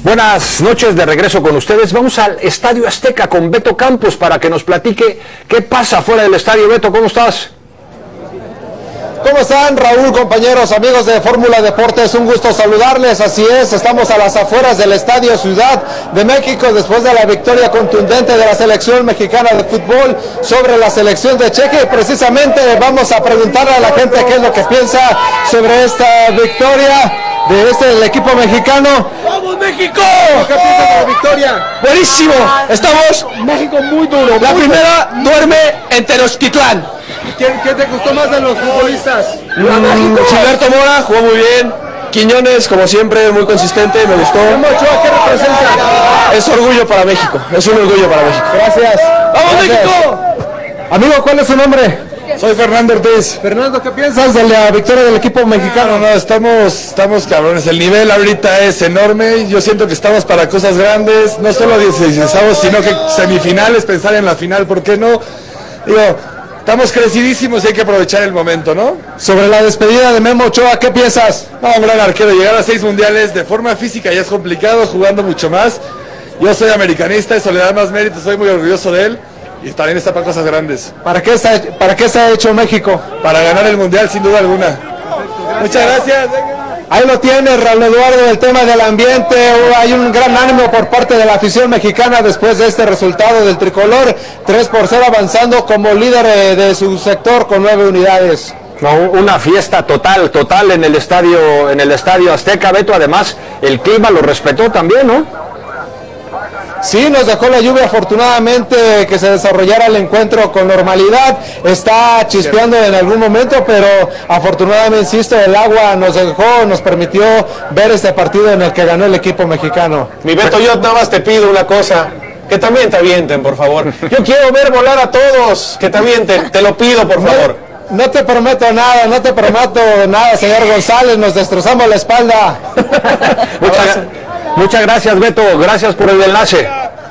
Buenas noches, de regreso con ustedes. Vamos al Estadio Azteca con Beto Campos para que nos platique qué pasa fuera del estadio. Beto, ¿cómo estás? ¿Cómo están, Raúl, compañeros, amigos de Fórmula Deportes? Un gusto saludarles. Así es, estamos a las afueras del Estadio Ciudad de México después de la victoria contundente de la selección mexicana de fútbol sobre la selección de Chequia. Y precisamente vamos a preguntarle a la gente qué es lo que piensa sobre esta victoria del equipo mexicano. ¡Vamos, México! ¿Qué piensas de la victoria? Buenísimo, estamos México muy duro. La primera duerme en Tenochtitlán. ¿Qué te gustó más de los futbolistas? Gilberto Mora jugó muy bien. Quiñones, como siempre, muy consistente, me gustó. Memo Ochoa, ¿qué representa? Es orgullo para México, es un orgullo para México. Gracias. ¡Vamos, Gracias. México! Amigo, ¿cuál es su nombre? Soy Fernando Ortiz. Fernando, ¿qué piensas de la victoria del equipo mexicano? No, estamos cabrones. El nivel ahorita es enorme. Yo siento que estamos para cosas grandes. No solo 16avos, sino que semifinales, pensar en la final, ¿por qué no? Digo, estamos crecidísimos y hay que aprovechar el momento, ¿no? Sobre la despedida de Memo Ochoa, ¿qué piensas? No, un gran arquero. Llegar a 6 mundiales de forma física ya es complicado, jugando mucho más. Yo soy americanista, eso le da más mérito, soy muy orgulloso de él. Y también está para cosas grandes. ¿Para qué está hecho México? Para ganar el mundial, sin duda alguna. Muchas gracias. Ahí lo tienes, Raúl Eduardo, el tema del ambiente. Hay un gran ánimo por parte de la afición mexicana después de este resultado del tricolor. 3-0 avanzando como líder de su sector con 9 unidades. No, una fiesta total en el estadio Azteca, Beto. Además, el clima lo respetó también, ¿no? Sí, nos dejó la lluvia, afortunadamente, que se desarrollara el encuentro con normalidad. Está chispeando en algún momento, pero afortunadamente, insisto, el agua nos permitió ver este partido en el que ganó el equipo mexicano. Mi Beto, yo nada más te pido una cosa, que también te avienten, por favor. Yo quiero ver volar a todos, que te avienten, te lo pido, por favor. No te prometo nada, señor González, nos destrozamos la espalda. Muchas gracias, Beto. Gracias por el enlace.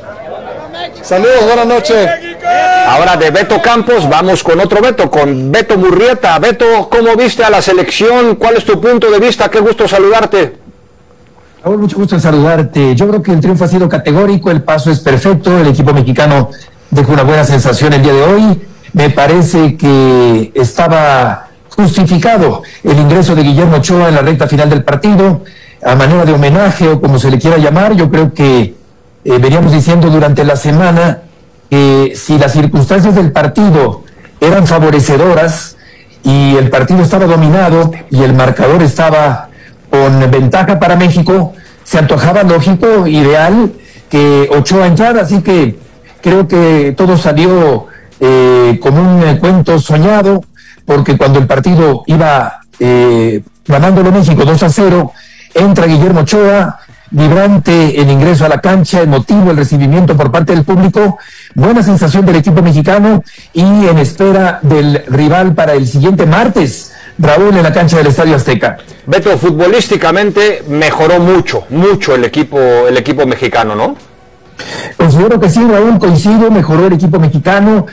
Saludos, buenas noches. Ahora de Beto Campos vamos con otro Beto, con Beto Murrieta. Beto, ¿cómo viste a la selección? ¿Cuál es tu punto de vista? Qué gusto saludarte. Raúl, mucho gusto en saludarte. Yo creo que el triunfo ha sido categórico, el paso es perfecto, el equipo mexicano dejó una buena sensación el día de hoy. Me parece que estaba justificado el ingreso de Guillermo Ochoa en la recta final del partido, a manera de homenaje o como se le quiera llamar. Yo creo que veníamos diciendo durante la semana que si las circunstancias del partido eran favorecedoras y el partido estaba dominado y el marcador estaba con ventaja para México, se antojaba lógico, ideal, que Ochoa entrara. Así que creo que todo salió como un cuento soñado, porque cuando el partido iba ganándolo México 2-0, entra Guillermo Ochoa, vibrante el ingreso a la cancha, emotivo el recibimiento por parte del público, buena sensación del equipo mexicano y en espera del rival para el siguiente martes, Raúl, en la cancha del Estadio Azteca. Beto, futbolísticamente mejoró mucho el equipo mexicano, ¿no? Considero que sí, Raúl, coincido, mejoró el equipo mexicano.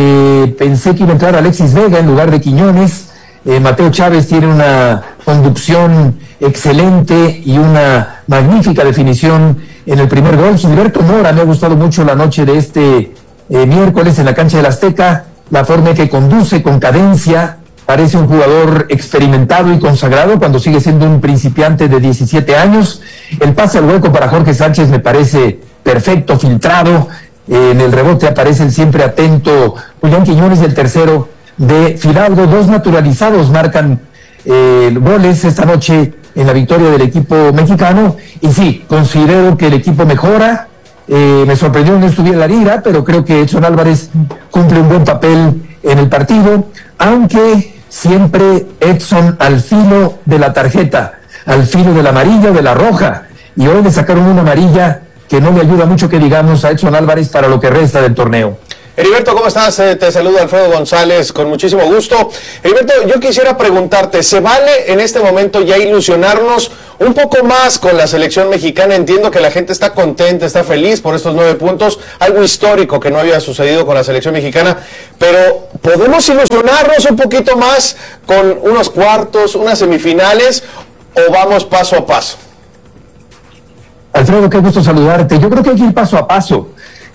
Pensé que iba a entrar Alexis Vega en lugar de Quiñones. Mateo Chávez tiene una conducción excelente y una magnífica definición en el primer gol. Gilberto Mora, me ha gustado mucho la noche de este miércoles en la cancha del Azteca, la forma en que conduce con cadencia, parece un jugador experimentado y consagrado cuando sigue siendo un principiante de 17 años. El pase al hueco para Jorge Sánchez me parece perfecto, filtrado. En el rebote aparece el siempre atento Julián Quiñones, del tercero de Fidalgo. Dos naturalizados marcan goles esta noche en la victoria del equipo mexicano. Y sí, considero que el equipo mejora. Me sorprendió que no estuviera la Lira, pero creo que Edson Álvarez cumple un buen papel en el partido, aunque siempre Edson al filo de la tarjeta, al filo de la amarilla o de la roja, y hoy le sacaron una amarilla que no le ayuda mucho, que digamos, a Edson Álvarez para lo que resta del torneo. Heriberto, ¿cómo estás? Te saludo Alfredo González, con muchísimo gusto. Heriberto, yo quisiera preguntarte, ¿se vale en este momento ya ilusionarnos un poco más con la selección mexicana? Entiendo que la gente está contenta, está feliz por estos 9 puntos, algo histórico que no había sucedido con la selección mexicana, pero ¿podemos ilusionarnos un poquito más con unos cuartos, unas semifinales, o vamos paso a paso? Alfredo, qué gusto saludarte. Yo creo que hay que ir paso a paso.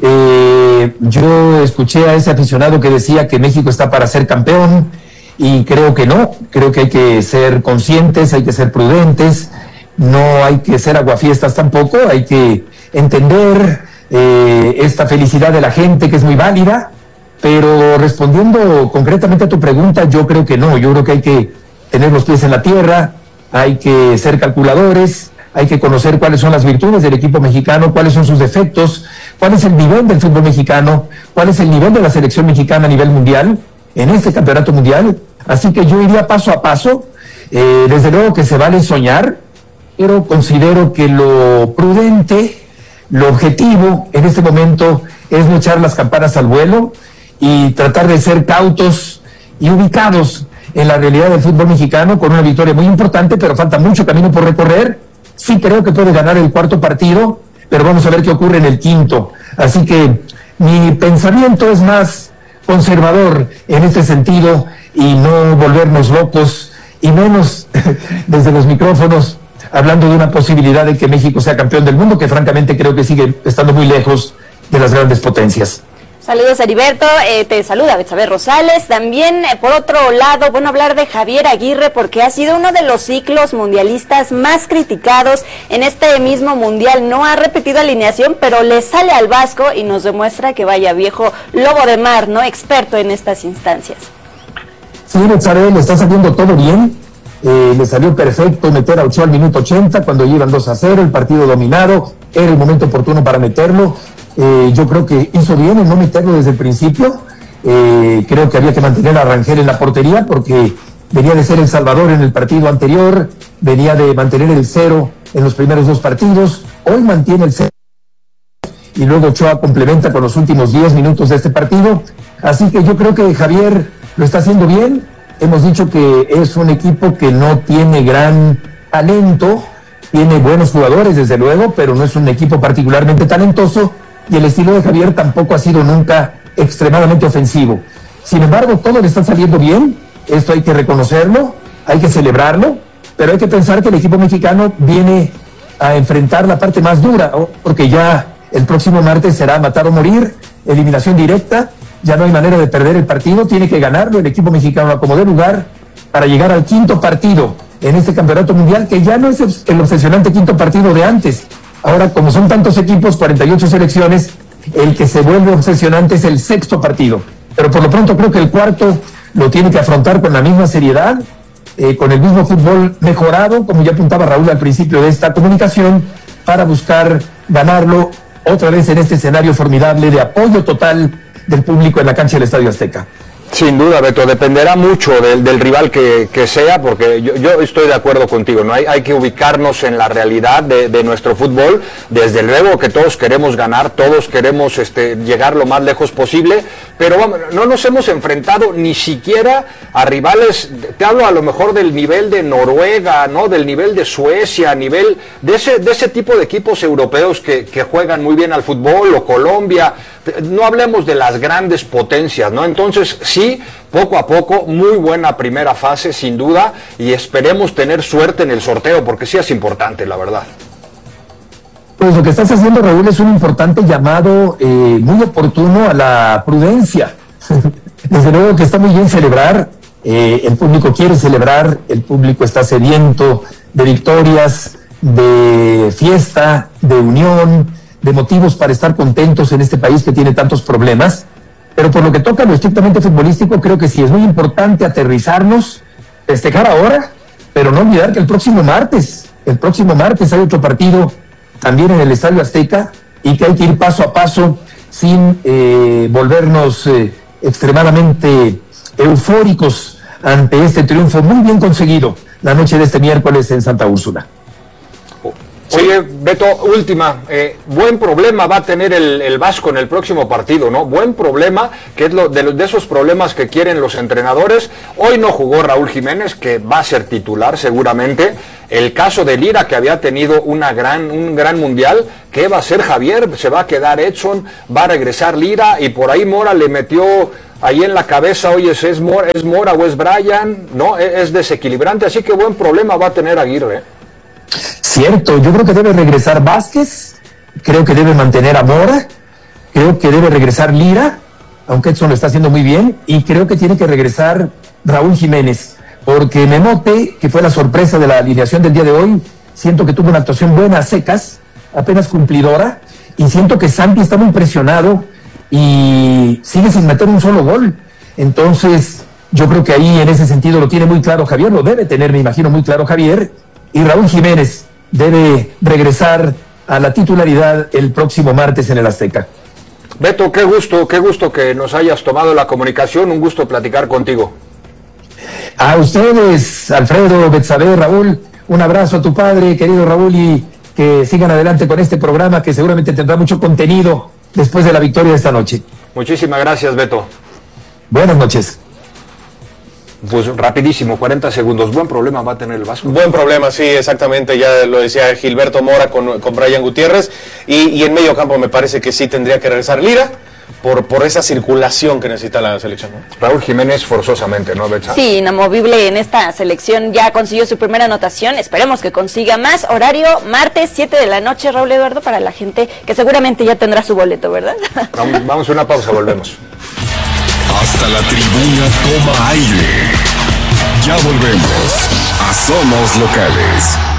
Yo escuché a ese aficionado que decía que México está para ser campeón y creo que no. Creo que hay que ser conscientes, hay que ser prudentes, no hay que ser aguafiestas tampoco, hay que entender esta felicidad de la gente que es muy válida, pero respondiendo concretamente a tu pregunta, yo creo que no. Yo creo que hay que tener los pies en la tierra, hay que ser calculadores, hay que conocer cuáles son las virtudes del equipo mexicano, cuáles son sus defectos, cuál es el nivel del fútbol mexicano, cuál es el nivel de la selección mexicana a nivel mundial, en este campeonato mundial. Así que yo iría paso a paso. Desde luego que se vale soñar, pero considero que lo prudente, lo objetivo en este momento es no echar las campanas al vuelo y tratar de ser cautos y ubicados en la realidad del fútbol mexicano con una victoria muy importante, pero falta mucho camino por recorrer. Sí creo que puede ganar el cuarto partido, pero vamos a ver qué ocurre en el quinto. Así que mi pensamiento es más conservador en este sentido y no volvernos locos, y menos desde los micrófonos hablando de una posibilidad de que México sea campeón del mundo, que francamente creo que sigue estando muy lejos de las grandes potencias. Saludos, Heriberto, te saluda Betsabe Rosales. También, por otro lado, bueno, hablar de Javier Aguirre, porque ha sido uno de los ciclos mundialistas más criticados en este mismo mundial. No ha repetido alineación, pero le sale al Vasco y nos demuestra que vaya viejo lobo de mar, ¿no? Experto en estas instancias. Sí, Betsabe, le está saliendo todo bien. Le salió perfecto meter a Ochoa al minuto 80 cuando llegan 2-0, el partido dominado, era el momento oportuno para meterlo. Yo creo que hizo bien en no meterlo desde el principio. Creo que había que mantener a Rangel en la portería porque venía de ser el salvador en el partido anterior, venía de mantener el 0 en los primeros 2 partidos, hoy mantiene el 0 y luego Ochoa complementa con los últimos 10 minutos de este partido. Así que yo creo que Javier lo está haciendo bien. Hemos dicho que es un equipo que no tiene gran talento, tiene buenos jugadores desde luego, pero no es un equipo particularmente talentoso y el estilo de Javier tampoco ha sido nunca extremadamente ofensivo. Sin embargo, todo le está saliendo bien, esto hay que reconocerlo, hay que celebrarlo, pero hay que pensar que el equipo mexicano viene a enfrentar la parte más dura, ¿no? Porque ya el próximo martes será matar o morir, eliminación directa. Ya no hay manera de perder el partido, tiene que ganarlo el equipo mexicano como de lugar para llegar al quinto partido en este campeonato mundial, que ya no es el obsesionante quinto partido de antes. Ahora, como son tantos equipos, 48 selecciones, el que se vuelve obsesionante es el sexto partido. Pero por lo pronto creo que el cuarto lo tiene que afrontar con la misma seriedad, con el mismo fútbol mejorado, como ya apuntaba Raúl al principio de esta comunicación, para buscar ganarlo otra vez en este escenario formidable de apoyo total del público en la cancha del Estadio Azteca. Sin duda, Beto, dependerá mucho del rival que sea, porque yo estoy de acuerdo contigo, ¿no? Hay que ubicarnos en la realidad de nuestro fútbol. Desde luego que todos queremos ganar, todos queremos llegar lo más lejos posible, pero vamos, no nos hemos enfrentado ni siquiera a rivales, te hablo a lo mejor del nivel de Noruega, ¿no? Del nivel de Suecia, a nivel de ese tipo de equipos europeos que juegan muy bien al fútbol, o Colombia. No hablemos de las grandes potencias, ¿no? Entonces, sí, poco a poco, muy buena primera fase, sin duda, y esperemos tener suerte en el sorteo, porque sí es importante, la verdad. Pues lo que estás haciendo, Raúl, es un importante llamado muy oportuno a la prudencia. Desde luego que está muy bien celebrar, el público quiere celebrar, el público está sediento de victorias, de fiesta, de unión, de motivos para estar contentos en este país que tiene tantos problemas, pero por lo que toca lo estrictamente futbolístico, creo que sí es muy importante aterrizarnos, festejar ahora, pero no olvidar que el próximo martes hay otro partido también en el Estadio Azteca y que hay que ir paso a paso sin volvernos extremadamente eufóricos ante este triunfo muy bien conseguido la noche de este miércoles en Santa Úrsula. Oye, Beto, última, buen problema va a tener el Vasco en el próximo partido, ¿no? Buen problema, que es de esos problemas que quieren los entrenadores. Hoy no jugó Raúl Jiménez, que va a ser titular seguramente. El caso de Lira, que había tenido un gran mundial. ¿Qué va a hacer Javier? Se va a quedar Edson, va a regresar Lira, y por ahí Mora le metió ahí en la cabeza, oye, ¿es Mora o es Brian? No, es desequilibrante, así que buen problema va a tener Aguirre. cierto, yo creo que debe regresar Vázquez, creo que debe mantener a Mora, creo que debe regresar Lira, aunque Edson lo está haciendo muy bien, y creo que tiene que regresar Raúl Jiménez, porque Memote, que fue la sorpresa de la alineación del día de hoy, siento que tuvo una actuación buena a secas, apenas cumplidora, y siento que Santi está muy presionado y sigue sin meter un solo gol. Entonces, yo creo que ahí en ese sentido lo tiene muy claro Javier, lo debe tener, me imagino, muy claro Javier, y Raúl Jiménez debe regresar a la titularidad el próximo martes en el Azteca. Beto, qué gusto que nos hayas tomado la comunicación, un gusto platicar contigo. A ustedes, Alfredo, Betsabe, Raúl, un abrazo a tu padre, querido Raúl, y que sigan adelante con este programa que seguramente tendrá mucho contenido después de la victoria de esta noche. Muchísimas gracias, Beto. Buenas noches. Pues rapidísimo, 40 segundos. Buen problema va a tener el Vasco. Buen problema, sí, exactamente. Ya lo decía Gilberto Mora con Brian Gutiérrez. Y en medio campo me parece que sí tendría que regresar Lira por esa circulación que necesita la selección, ¿no? Raúl Jiménez forzosamente, ¿no, Betsa? Sí, inamovible en esta selección. Ya consiguió su primera anotación. Esperemos que consiga más. Horario martes, 7 de la noche, Raúl Eduardo, para la gente que seguramente ya tendrá su boleto, ¿verdad? Vamos a una pausa, volvemos. Hasta la tribuna toma aire. Ya volvemos a Somos Locales.